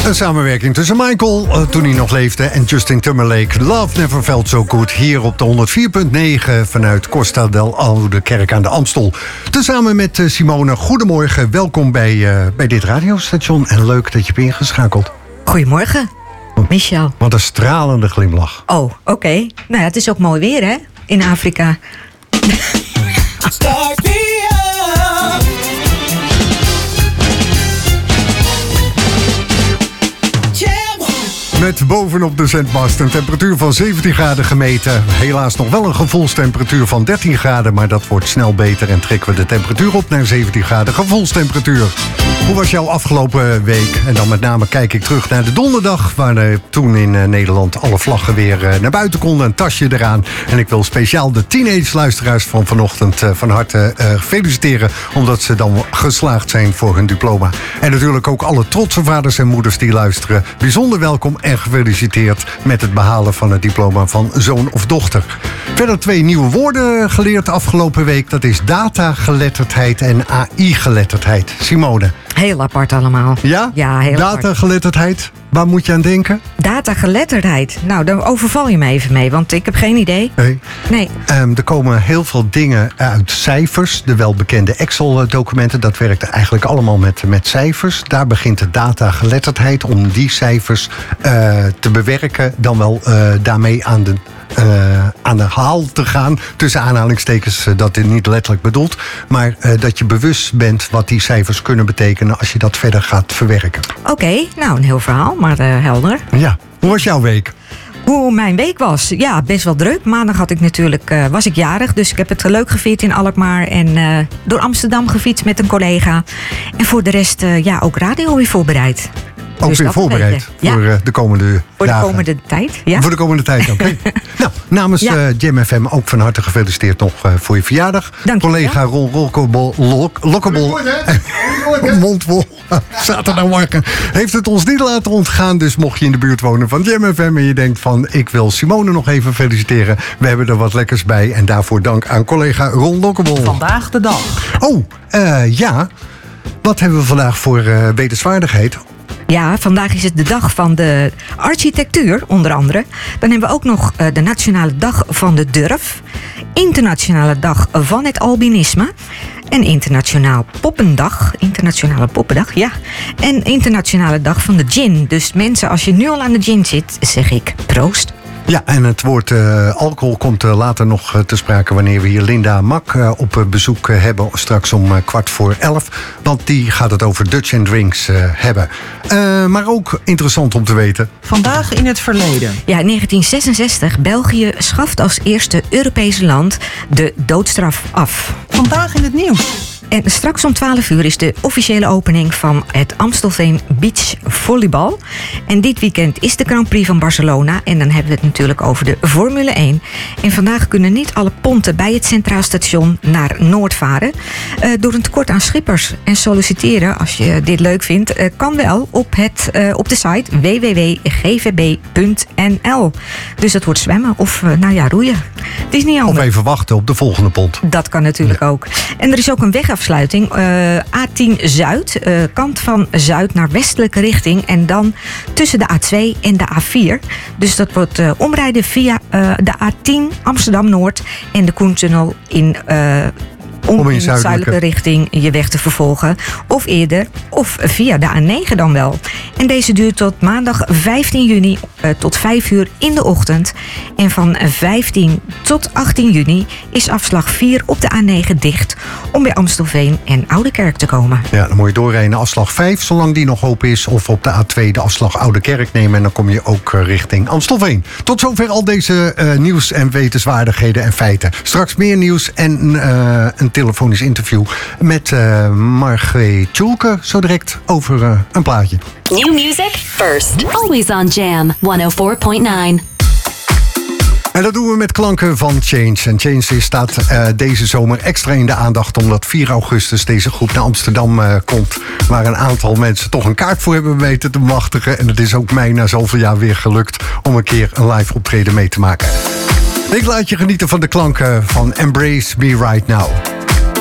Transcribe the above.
Een samenwerking tussen Michael, toen hij nog leefde, en Justin Timberlake. Love Never Felt So Good, hier op de 104.9 vanuit Costa del Oude Kerk aan de Amstel. Tezamen met Simone. Goedemorgen, welkom bij dit radiostation en leuk dat je hebt ingeschakeld. Goedemorgen, Michel. Wat een stralende glimlach. Oh, oké. Nou ja, het is ook mooi weer, hè? In Afrika. Met bovenop de zendmast een temperatuur van 17 graden gemeten. Helaas nog wel een gevoelstemperatuur van 13 graden... maar dat wordt snel beter en trekken we de temperatuur op naar 17 graden gevoelstemperatuur. Hoe was jouw afgelopen week? En dan met name kijk ik terug naar de donderdag... waar toen in Nederland alle vlaggen weer naar buiten konden. Een tasje eraan. En ik wil speciaal de teenage-luisteraars van vanochtend van harte feliciteren... omdat ze dan geslaagd zijn voor hun diploma. En natuurlijk ook alle trotse vaders en moeders die luisteren. Bijzonder welkom en gefeliciteerd met het behalen van het diploma van zoon of dochter. Verder 2 nieuwe woorden geleerd afgelopen week. Dat is datageletterdheid en AI-geletterdheid. Simone. Heel apart allemaal. Ja? Ja, heel apart. Datageletterdheid, waar moet je aan denken? Datageletterdheid. Nou, daar overval je me even mee, want ik heb geen idee. Nee. Er komen heel veel dingen uit cijfers. De welbekende Excel-documenten, dat werkt eigenlijk allemaal met cijfers. Daar begint de datageletterdheid om die cijfers te bewerken. Dan wel daarmee aan de haal te gaan. Tussen aanhalingstekens, dat is niet letterlijk bedoeld. Maar dat je bewust bent wat die cijfers kunnen betekenen als je dat verder gaat verwerken. Oké, nou een heel verhaal, maar helder. Ja, hoe was jouw week? Hoe mijn week was? Ja, best wel druk. Maandag was ik jarig, dus ik heb het leuk gevierd in Alkmaar en door Amsterdam gefietst met een collega. En voor de rest ook radio weer voorbereid. Ook dus weer voorbereid voor de komende dagen. De komende tijd, ja. Voor de komende tijd, oké. Nou, namens Jam FM ook van harte gefeliciteerd nog voor je verjaardag. Dank je. Collega Ron Lokkebol, mondvol, zaterdagmorgen, heeft het ons niet laten ontgaan. Dus mocht je in de buurt wonen van Jam FM en je denkt van... ik wil Simone nog even feliciteren. We hebben er wat lekkers bij en daarvoor dank aan collega Ron Lokkebol. Vandaag de dag. Oh, ja. Wat hebben we vandaag voor wetenswaardigheid? Ja, vandaag is het de dag van de architectuur, onder andere. Dan hebben we ook nog de Nationale Dag van de Durf. Internationale Dag van het Albinisme. En Internationale Poppendag, ja. En Internationale Dag van de Gin. Dus mensen, als je nu al aan de gin zit, zeg ik proost. Ja, en het woord alcohol komt later nog te sprake... wanneer we hier Linda Mak op bezoek hebben, straks om 11:15. Want die gaat het over Dutch and Drinks hebben. Maar ook interessant om te weten. Vandaag in het verleden. Ja, in 1966, België schaft als eerste Europese land de doodstraf af. Vandaag in het nieuws. En straks om 12 uur is de officiële opening van het Amstelveen Beach Volleybal. En dit weekend is de Grand Prix van Barcelona. En dan hebben we het natuurlijk over de Formule 1. En vandaag kunnen niet alle ponten bij het Centraal Station naar Noord varen. Door een tekort aan schippers. En solliciteren, als je dit leuk vindt, kan wel op de site www.gvb.nl. Dus dat wordt zwemmen of roeien. Het is niet anders. Of even wachten op de volgende pont. Dat kan natuurlijk ook. En er is ook een wegafsluiting. A10 Zuid. Kant van Zuid naar westelijke richting. En dan tussen de A2 en de A4. Dus dat wordt omrijden via de A10 Amsterdam-Noord. En de Koentunnel om in zuidelijke richting je weg te vervolgen. Of eerder, of via de A9 dan wel. En deze duurt tot maandag 15 juni tot 5 uur in de ochtend. En van 15 tot 18 juni is afslag 4 op de A9 dicht... om bij Amstelveen en Oudekerk te komen. Ja, dan moet je doorrijden naar afslag 5, zolang die nog open is. Of op de A2 de afslag Oudekerk nemen. En dan kom je ook richting Amstelveen. Tot zover al deze nieuws en wetenswaardigheden en feiten. Straks meer nieuws en een telefonisch interview met Margreet Tjulke. Zo direct over een plaatje. New music first. Always on Jam 104.9. En dat doen we met klanken van Change. En Change staat deze zomer extra in de aandacht... omdat 4 augustus deze groep naar Amsterdam komt... waar een aantal mensen toch een kaart voor hebben weten te machtigen. En het is ook mij na zoveel jaar weer gelukt... om een keer een live optreden mee te maken. Ik laat je genieten van de klanken van Embrace Me Right Now.